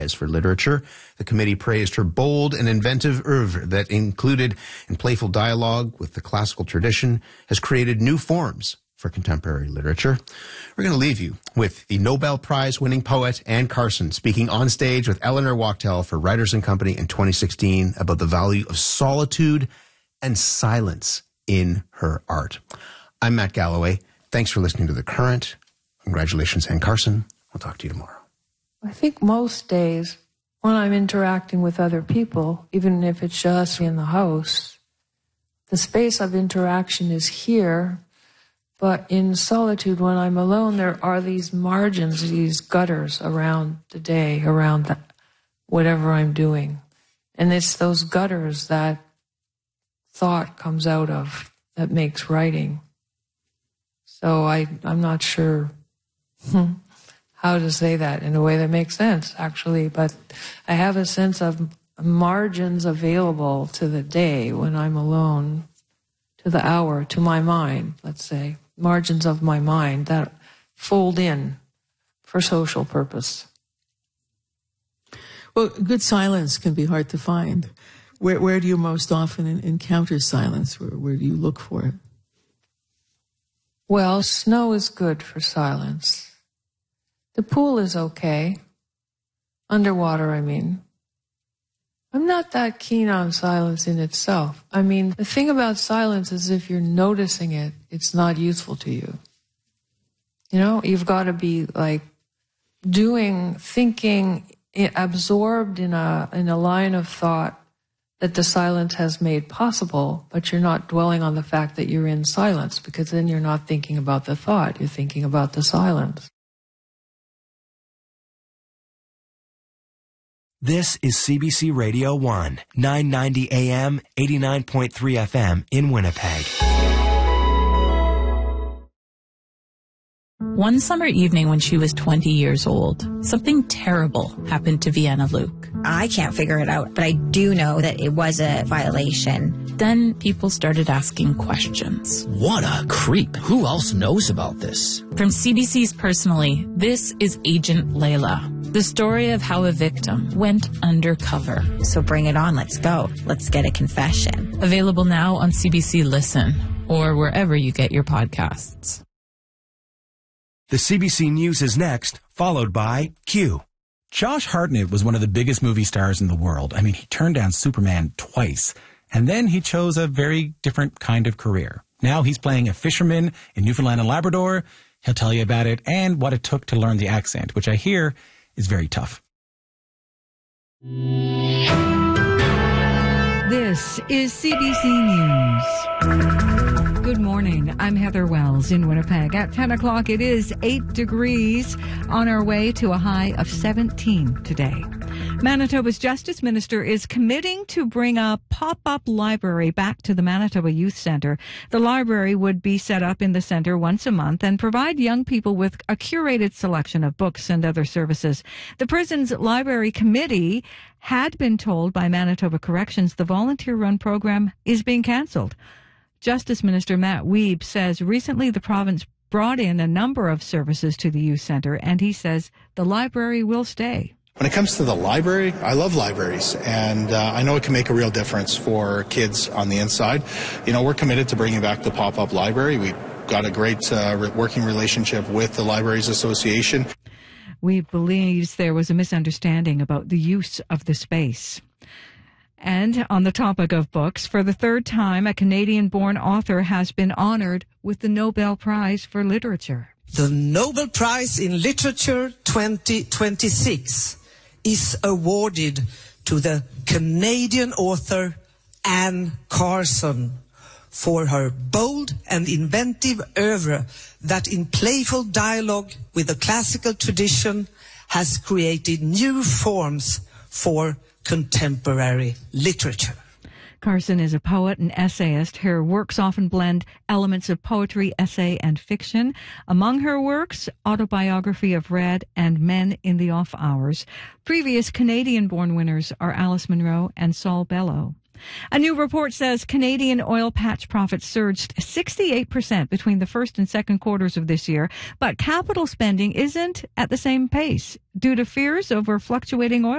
for literature. The committee praised her bold and inventive oeuvre that included in playful dialogue with the classical tradition has created new forms for contemporary literature. We're going to leave you with the Nobel Prize winning poet Anne Carson speaking on stage with Eleanor Wachtel for Writers and Company in 2016 about the value of solitude and silence in her art. I'm Matt Galloway. Thanks for listening to The Current. Congratulations, Anne Carson. We'll talk to you tomorrow. I think most days when I'm interacting with other people, even if it's just in the house, the space of interaction is here. But in solitude, when I'm alone, there are these margins, these gutters around the day, around whatever I'm doing. And it's those gutters that thought comes out of that makes writing. So I'm not sure how to say that in a way that makes sense, actually. But I have a sense of margins available to the day when I'm alone, to the hour, to my mind, let's say. Margins of my mind that fold in for social purpose. Well, good silence can be hard to find. Where do you most often encounter silence? Where do you look for it? Well, snow is good for silence. The pool is okay. Underwater, I mean. I'm not that keen on silence in itself. I mean, the thing about silence is if you're noticing it, it's not useful to you. You know, you've got to be like thinking, absorbed in a line of thought that the silence has made possible, but you're not dwelling on the fact that you're in silence, because then you're not thinking about the thought, you're thinking about the silence. This is CBC Radio 1, 990 AM, 89.3 FM in Winnipeg. One summer evening when she was 20 years old, something terrible happened to Vienna Luke. I can't figure it out, but I do know that it was a violation. Then people started asking questions. What a creep. Who else knows about this? From CBC's Personally, this is Agent Layla, the story of how a victim went undercover. So bring it on. Let's go. Let's get a confession. Available now on CBC Listen or wherever you get your podcasts. The CBC News is next, followed by Q. Josh Hartnett was one of the biggest movie stars in the world. I mean, he turned down Superman twice, and then he chose a very different kind of career. Now he's playing a fisherman in Newfoundland and Labrador. He'll tell you about it and what it took to learn the accent, which I hear is very tough. This is CBC News. Good morning. I'm Heather Wells in Winnipeg. At 10 o'clock, it is 8 degrees on our way to a high of 17 today. Manitoba's Justice Minister is committing to bring a pop-up library back to the Manitoba Youth Centre. The library would be set up in the centre once a month and provide young people with a curated selection of books and other services. The prison's library committee had been told by Manitoba Corrections the volunteer-run program is being cancelled. Justice Minister Matt Wiebe says recently the province brought in a number of services to the youth centre, and he says the library will stay. When it comes to the library, I love libraries, and I know it can make a real difference for kids on the inside. You know, we're committed to bringing back the pop-up library. We've got a great working relationship with the Libraries Association. Wiebe believes there was a misunderstanding about the use of the space. And on the topic of books, for the third time, a Canadian-born author has been honored with the Nobel Prize for Literature. The Nobel Prize in Literature 2026 is awarded to the Canadian author Anne Carson for her bold and inventive oeuvre that in playful dialogue with the classical tradition has created new forms for contemporary literature. Carson is a poet and essayist. Her works often blend elements of poetry, essay, and fiction. Among her works, Autobiography of Red and Men in the Off Hours. Previous Canadian-born winners are Alice Munro and Saul Bellow. A new report says Canadian oil patch profits surged 68% between the first and second quarters of this year, but capital spending isn't at the same pace due to fears over fluctuating oil